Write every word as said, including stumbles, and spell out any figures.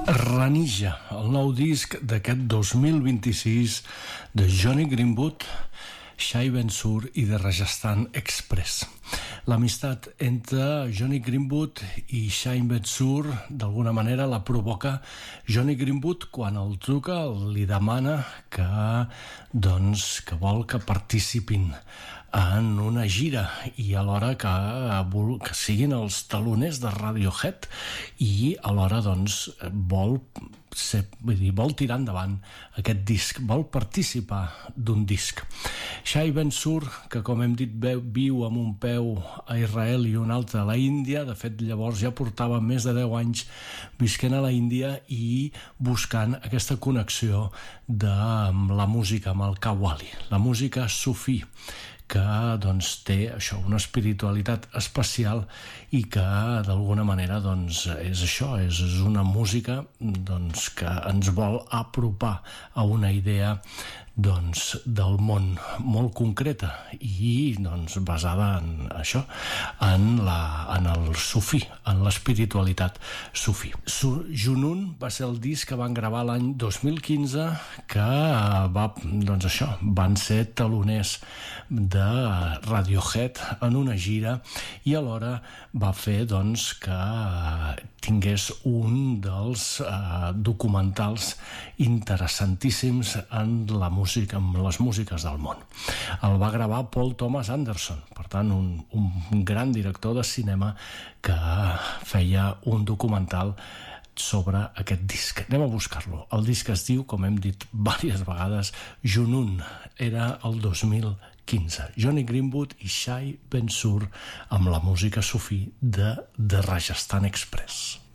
Ranija, el nou disc d'aquest dos mil vint-i-sis de Jonny Greenwood, Shai Ben-Sur i de Rajasthan Express. L'amistat entre Jonny Greenwood i Shai Ben-Sur d'alguna manera la provoca Jonny Greenwood quan el truca, li demana que, doncs, que vol que participin en una gira i alhora que, que siguin els taloners de Radiohead i alhora doncs vol ser, vull dir, vol tirar endavant aquest disc, vol participar d'un disc. Shai Ben-Sur, que com hem dit viu amb un peu a Israel i un altre a la Índia, de fet llavors ja portava més de deu anys visquent a la Índia i buscant aquesta connexió de la música amb el Qawwali, la música sufí, que doncs té això, una espiritualitat especial i que d'alguna manera doncs és això, és una música doncs que ens vol apropar a una idea doncs del món molt concreta i doncs basada en això, en, la, en el sufí, en l'espiritualitat sufí. Junun va ser el disc que van gravar l'any dos mil quinze, que va, doncs això, van ser taloners de Radiohead en una gira i alhora va fer doncs que tingués un dels eh, documentals interessantíssims en la música, amb les músiques del món. El va gravar Paul Thomas Anderson, per tant un, un gran director de cinema que feia un documental sobre aquest disc. Anem a buscar-lo. El disc es diu, com hem dit diverses vegades, Junun. Era el dos mil quinze. Jonny Greenwood i Shai Ben-Sur amb la música sufí de The Rajasthan Express.